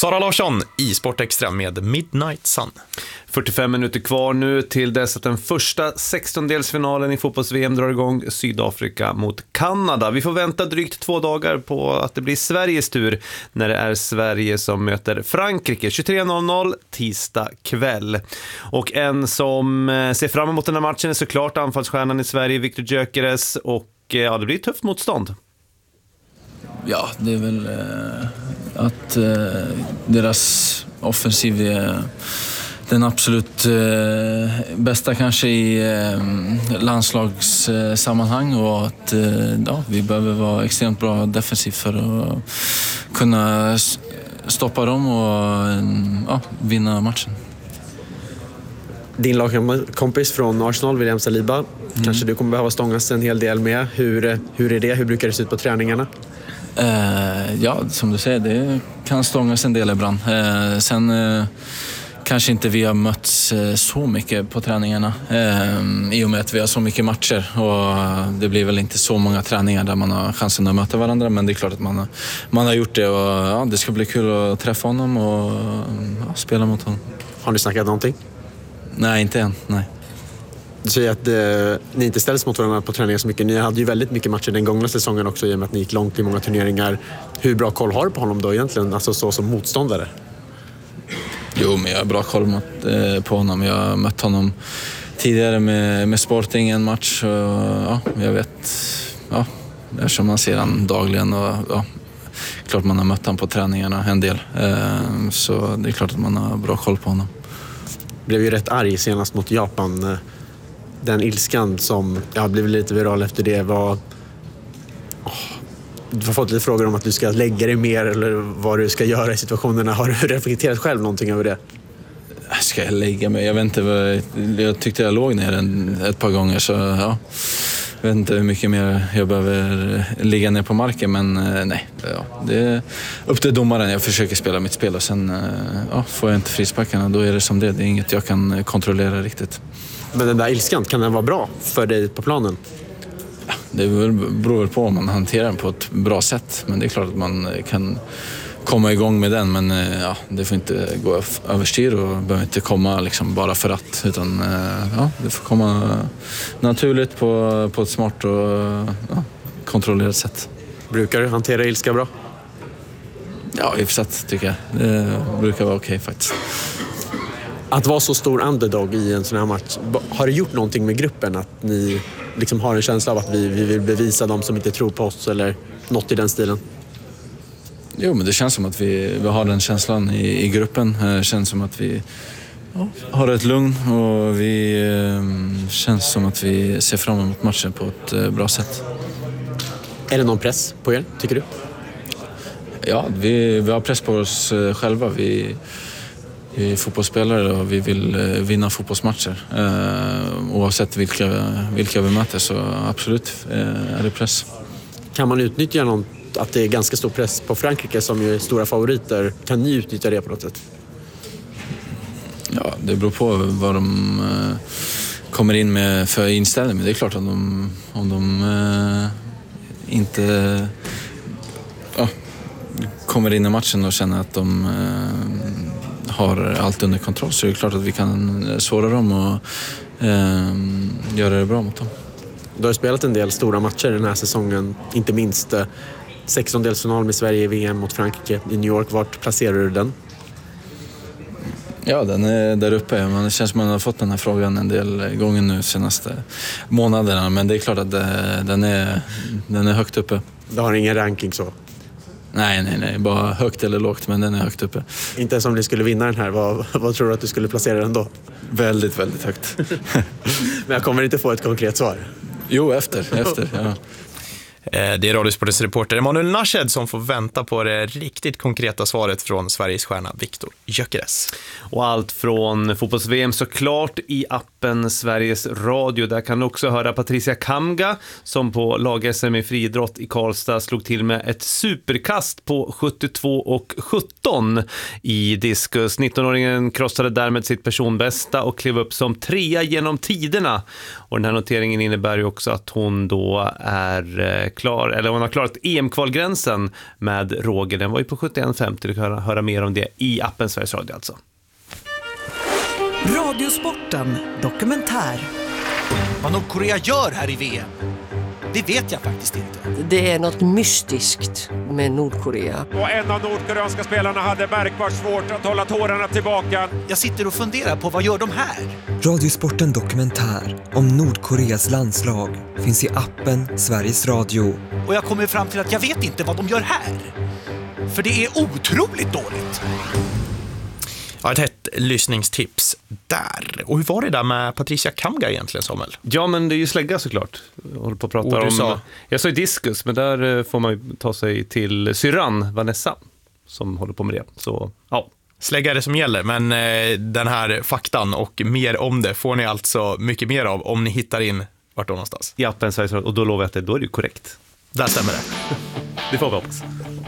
Sara Larsson i Sportextra med Midnight Sun. 45 minuter kvar nu till dess att den första 16-delsfinalen i fotbolls-VM drar igång, Sydafrika mot Kanada. Vi får vänta drygt 2 dagar på att det blir Sveriges tur när det är Sverige som möter Frankrike 23:00 tisdag kväll. Och en som ser fram emot den här matchen är såklart anfallsstjärnan i Sverige, Viktor Gyökeres, och ja, det blir ett tufft motstånd. Ja, det är väl att deras offensiv är den absolut bästa kanske i landslagssammanhang, och att vi behöver vara extremt bra defensivt för att kunna stoppa dem och vinna matchen. Din lagkompis från Arsenal, William Saliba, kanske du kommer behöva stångas en hel del med. Hur är det? Hur brukar det se ut på träningarna? Ja, som du säger, det kan stångas en del ibland. Sen kanske inte vi har mötts så mycket på träningarna i och med att vi har så mycket matcher, och det blir väl inte så många träningar där man har chansen att möta varandra, men det är klart att man har gjort det, och ja, det ska bli kul att träffa honom och spela mot honom. Har ni snackat någonting? Nej, inte än, nej. Du säger att ni inte ställs mot varandra på träningar så mycket. Ni hade ju väldigt mycket matcher den gångna säsongen också, i och med att ni gick långt i många turneringar. Hur bra koll har du på honom då egentligen, alltså så som motståndare? Jo, men jag har bra koll på honom. Jag har mött honom tidigare med Sporting en match, och jag vet, eftersom man ser han dagligen, och klart man har mött honom på träningarna en del, så det är klart att man har bra koll på honom. Blev ju rätt arg senast mot Japan. Den ilskan som blev lite viral efter det var... Du har fått lite frågor om att du ska lägga dig mer, eller vad du ska göra i situationerna. Har du reflekterat själv någonting över det? Ska jag lägga mig? Jag vet inte, jag tyckte jag låg ner ett par gånger, så ja. Jag vet inte hur mycket mer jag behöver ligga ner på marken, men nej. Ja, det är upp till domaren. Jag försöker spela mitt spel, och sen får jag inte frisparkarna, då är det som det. Det är inget jag kan kontrollera riktigt. Men den där ilskan, kan den vara bra för dig på planen? Ja, det beror väl på om man hanterar den på ett bra sätt, men det är klart att man kan komma igång med den, men det får inte gå överstyr och behöver inte komma liksom bara för att, utan det får komma naturligt på ett smart och kontrollerat sätt. Brukar du hantera ilska bra? Ja, hyfsat tycker jag. Det brukar vara okej faktiskt. Att vara så stor underdog i en sån här match, har det gjort någonting med gruppen, att ni liksom har en känsla av att vi vill bevisa dem som inte tror på oss, eller något i den stilen? Jo, men det känns som att vi har den känslan i gruppen. Det känns som att vi har ett lugn, och vi känns som att vi ser fram emot matchen på ett bra sätt. Är det någon press på er, tycker du? Ja, vi har press på oss själva. Vi är fotbollsspelare och vi vill vinna fotbollsmatcher. Oavsett vilka vi möter, så absolut är det press. Kan man utnyttja någon, att det är ganska stor press på Frankrike som ju är stora favoriter? Kan ni utnyttja det på något sätt? Ja, det beror på vad de kommer in med för inställning. Men det är klart att om de inte kommer in i matchen och känner att de har allt under kontroll, så är det klart att vi kan såra dem och göra det bra mot dem. Du har spelat en del stora matcher den här säsongen, inte minst 16-delsfinal med Sverige i VM mot Frankrike i New York. Vart placerar du den? Ja, den är där uppe. Men det känns som att man har fått den här frågan en del gånger nu senaste månaderna. Men det är klart att den är högt uppe. Du har ingen ranking så? Nej. Bara högt eller lågt, men den är högt uppe. Inte ens om ni skulle vinna den här. Vad tror du att du skulle placera den då? Väldigt, väldigt högt. Men jag kommer inte få ett konkret svar. Jo, efter, ja. Det är Radiosportens reporter Emanuel Nashed som får vänta på det riktigt konkreta svaret från Sveriges stjärna Viktor Gyökeres. Och allt från fotbolls-VM såklart i appen appen Sveriges Radio. Där kan du också höra Patricia Kamga som på lag-SM i friidrott i Karlstad slog till med ett superkast på 72,17 i diskus. 19-åringen krossade därmed sitt personbästa och klev upp som 3 genom tiderna. Och den här noteringen innebär ju också att hon då är klar, eller hon har klarat EM-kvalgränsen med Roger. Den var ju på 71,50. Du kan höra mer om det i appen Sveriges Radio alltså. Radiosporten dokumentär. Vad Nordkorea gör här i VM, det vet jag faktiskt inte. Det är något mystiskt med Nordkorea. Och en av nordkoreanska spelarna hade märkbart svårt att hålla tårarna tillbaka. Jag sitter och funderar på vad gör de här? Radiosporten dokumentär om Nordkoreas landslag finns i appen Sveriges Radio. Och jag kommer fram till att jag vet inte vad de gör här. För det är otroligt dåligt. Ja, ett lyssningstips där. Och hur var det där med Patricia Kamga egentligen, Samuel? Ja, men det är ju slägga såklart. Jag håller på att prata jag sa ju diskus, men där får man ju ta sig till syrran Vanessa som håller på med det. Så, ja. Slägga är det som gäller, men den här faktan och mer om det får ni alltså mycket mer av om ni hittar in vart då någonstans. I appen Sveriges Radio, och då lovar jag att då är det korrekt. Där stämmer det. Det får vi hoppas.